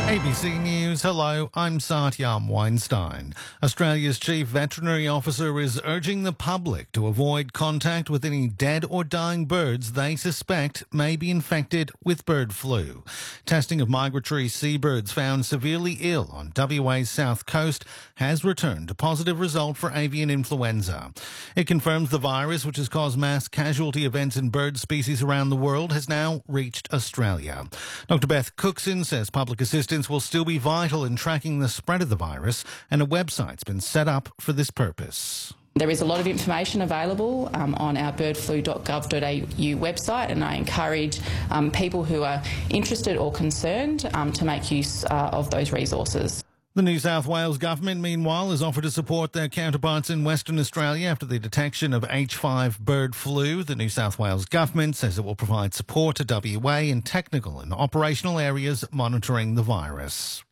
ABC News, hello, I'm Satyam Weinstein. Australia's Chief Veterinary Officer is urging the public to avoid contact with any dead or dying birds they suspect may be infected with bird flu. Testing of migratory seabirds found severely ill on WA's south coast has returned a positive result for avian influenza. It confirms the virus, which has caused mass casualty events in bird species around the world, has now reached Australia. Dr. Beth Cookson says public assistance will still be vital in tracking the spread of the virus, and a website's been set up for this purpose. There is a lot of information available on our birdflu.gov.au website, and I encourage people who are interested or concerned to make use of those resources. The New South Wales government, meanwhile, has offered to support their counterparts in Western Australia after the detection of H5 bird flu. The New South Wales government says it will provide support to WA in technical and operational areas monitoring the virus.